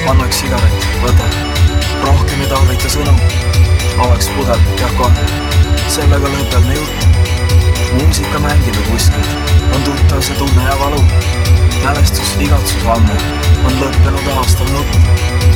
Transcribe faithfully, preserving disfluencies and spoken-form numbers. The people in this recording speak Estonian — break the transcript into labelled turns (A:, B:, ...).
A: annaks sigaret, võta. Rohkem ei tarvita sõnu. Avaks pudel, ja kohe. Sellega lõpeb me jutt. Muusika mängib kuskilt. On tuttav see tunne ja valu. Mälestus igatsus ammu. On lõppenud aastal nutt.